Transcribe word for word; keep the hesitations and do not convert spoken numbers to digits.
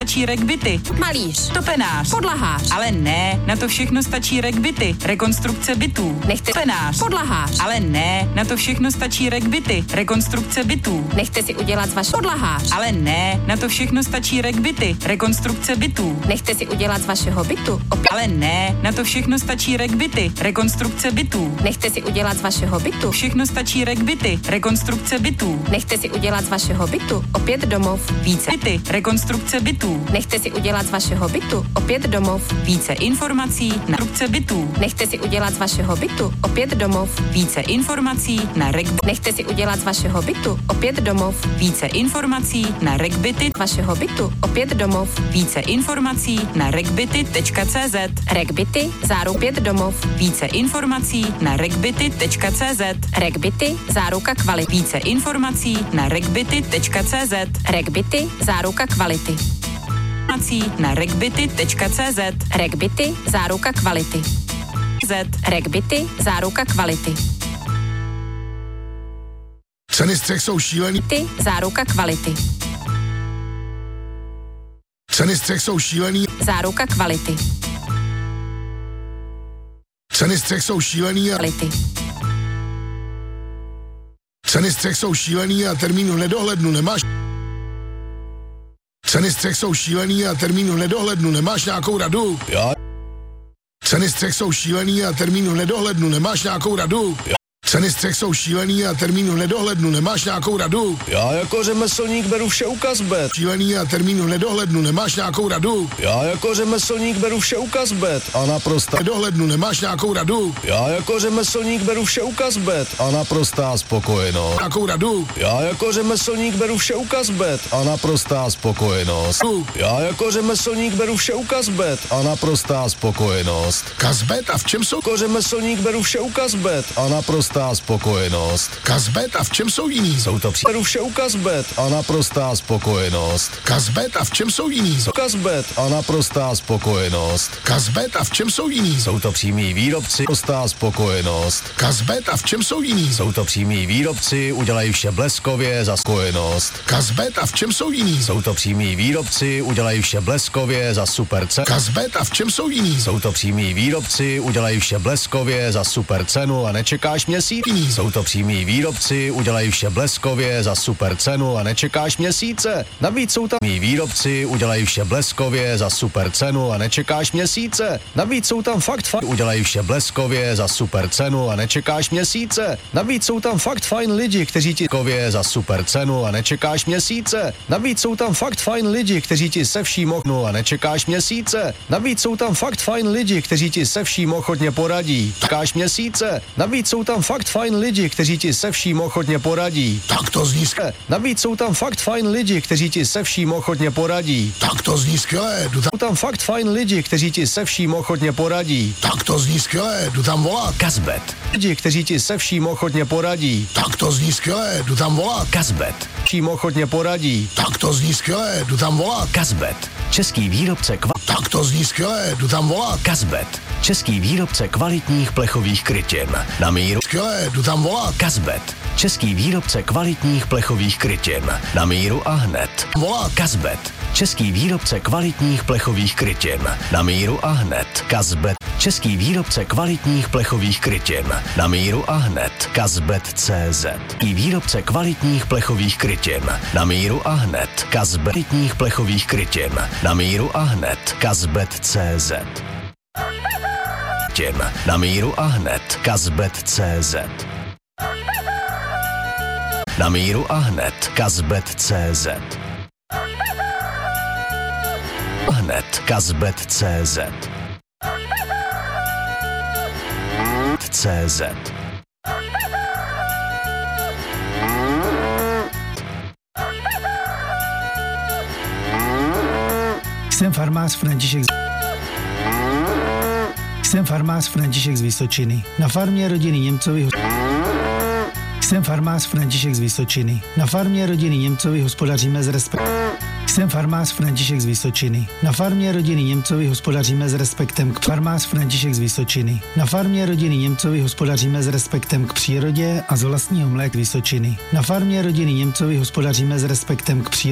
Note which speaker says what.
Speaker 1: stačí Regbity.
Speaker 2: Malíř,
Speaker 1: Topenář,
Speaker 2: podlahář,
Speaker 1: ale ne, na to všechno stačí Regbity. Rekonstrukce bytů.
Speaker 2: Nechte
Speaker 1: Topenář,
Speaker 2: podlahář,
Speaker 1: ale ne, na to všechno stačí Regbity. Rekonstrukce bytů.
Speaker 2: nechte si udělat z vašeho podlahář,
Speaker 1: Ale ne, na to všechno stačí Regbity. Rekonstrukce bytů.
Speaker 2: nechte si udělat z vašeho bytu opět,
Speaker 1: Ale ne, na to všechno stačí Regbity. Rekonstrukce bytů.
Speaker 2: nechte si udělat z vašeho bytu,
Speaker 1: Všechno stačí Regbity. Rekonstrukce bytů.
Speaker 2: nechte si udělat z vašeho bytu opět domov,
Speaker 1: Více byty. Rekonstrukce bytů.
Speaker 2: nechte si udělat z vašeho bytu opět domov,
Speaker 1: Více informací na rekonstrukce bytů.
Speaker 2: nechte si udělat z vašeho bytu opět domov,
Speaker 1: Více informací na Regbity.
Speaker 2: nechte si udělat z vašeho bytu opět domov,
Speaker 1: Více informací na Regbity.
Speaker 2: z vašeho bytu opět domov,
Speaker 1: Více informací na regbity tečka cé zet.
Speaker 2: Regbity, záruka pět domov,
Speaker 1: Více informací na regbity tečka cé zet.
Speaker 2: Regbity, záruka kvality,
Speaker 1: Více informací na regbity tečka cé zet.
Speaker 2: Regbity, záruka kvality,
Speaker 1: Informací na regbity tečka cé zet.
Speaker 2: Regbity, záruka kvality,
Speaker 1: Z.
Speaker 2: Regbity, záruka kvality,
Speaker 3: Ceny střech jsou šílený.
Speaker 2: ty, záruka kvality,
Speaker 3: Ceny střech jsou šílený.
Speaker 2: záruka kvality,
Speaker 3: Ceny střech jsou šílený a
Speaker 2: kvality,
Speaker 3: ceny střech jsou šílený a termínu nedohlednu nemáš. Ceny střech jsou šílený a termínu nedohlednu nemáš nějakou radu.
Speaker 4: Já,
Speaker 3: Ceny střech jsou šílený a termínu nedohlednu nemáš nějakou radu. Ceny střech jsou šílený a termínu nedohlednu nemáš nějakou radu.
Speaker 4: já jako řemeslník beru vše u Kazbet.
Speaker 3: Šílený a termínu nedohlednu nemáš nějakou radu.
Speaker 4: Já jako řemeslník beru vše u Kazbet a naprosto.
Speaker 3: Nedohlednu nemáš nějakou radu.
Speaker 4: Já jako řemeslník beru vše u Kazbet a naprostá spokojenost.
Speaker 3: Nějakou radu.
Speaker 4: Já jako řemeslník beru vše u Kazbet a naprostá spokojenost. Já jako řemeslník beru vše u Kazbet a naprostá spokojenost.
Speaker 3: Kazbet a v čem jsou
Speaker 4: Jako řemeslník beru vše u Kazbet a naprostá spokojenost.
Speaker 3: Kazbet a v čem jsou jiný?
Speaker 4: Jsou to při... Beru vše u Kazbet a naprostá spokojenost.
Speaker 3: Kazbet a v čem jsou jiný?
Speaker 4: Kazbet a naprostá spokojenost.
Speaker 3: Kazbet a v čem jsou jiný?
Speaker 4: Jsou to přímí výrobci, naprostá spokojenost.
Speaker 3: Kazbet a v čem jsou jiný?
Speaker 4: Jsou to přímí výrobci, udělají vše bleskově za spokojenost.
Speaker 3: Kazbet a v čem jsou jiný?
Speaker 4: Jsou to přímí výrobci, udělají vše bleskově za super cenu.
Speaker 3: Kazbet a v čem jsou jiný?
Speaker 4: Jsou to přímí výrobci, udělají vše bleskově za super cenu a nečekáš měsíc. Jsou to přímí výrobci, udělají vše bleskově za super cenu a nečekáš měsíce. Navíc jsou tam výrobci, udělají vše bleskově za super cenu a nečekáš měsíce. Navíc jsou tam fakt fajn, udělají vše bleskově za super cenu a nečekáš měsíce. Navíc jsou tam fakt fajn lidi, kteří ti kově za super cenu a nečekáš měsíce. Navíc jsou tam fakt fajn lidi, kteří ti se vším ochotnou a nečekáš měsíce. Navíc jsou tam fakt fajn lidi, kteří ti se vším ochotně poradí. Čekáš měsíce. Navíc jsou tam fakt fajn lidi, kteří ti se vším ochotně poradí.
Speaker 3: Tak to zní skvěle.
Speaker 4: Navíc jsou tam fakt fajn lidi, kteří ti se vším ochotně poradí.
Speaker 3: Tak to zní skvěle. Jdu tam.
Speaker 4: Jsou tam fakt fajn lidi, kteří ti se vším ochotně poradí.
Speaker 3: Tak to zní skvěle. Jdu tam volat.
Speaker 4: Kazbet. Lidi, kteří ti se vším ochotně poradí.
Speaker 3: Tak to zní skvěle. Jdu tam volat.
Speaker 4: Kazbet. Vším ochotně poradí.
Speaker 3: Tak to zní skvěle. Jdu tam volat.
Speaker 4: Kazbet. Český výrobce kva...
Speaker 3: Tak to zní skvěle. Jdu tam volat.
Speaker 4: Kazbet. Český výrobce kvalitních plechových krytin. Na míru.
Speaker 3: Skvěle. Jdu tam volat.
Speaker 4: Kazbet. Český výrobce kvalitních plechových krytin. Na míru a hned.
Speaker 3: Volat.
Speaker 4: Kazbet. Český výrobce kvalitních plechových krytin. Na míru a hned. Kazbet. Český výrobce kvalitních plechových krytin. Na míru a hned. Kazbet tečka cé zet. I výrobce kvalitních plechových krytin. Na míru a hned. Kazbet. Kvalitních plechových krytin. Na míru a hned. Kazbet tečka cé zet. Na míru a hned. Kazbet tečka cé zet. Na míru a hned. Kazbet tečka cé zet. Hned. Kazbet tečka cé zet. cé zet.
Speaker 5: Jsem farmář František z... Jsem farmář František z Vysočiny. Na farmě rodiny Němcovy... Jsem farmář František z Vysočiny. Na farmě rodiny Němcovy hospodaříme z respektem. Jsem farmář František z Vysočiny. Na farmě rodiny Němcovy hospodaříme s respektem k farmář František z Vysočiny. Na farmě rodiny Němcovy hospodaříme s respektem k přírodě a z vlastního mléka Vysočiny. Na farmě rodiny Němcovy hospodaříme s respektem k přírodě.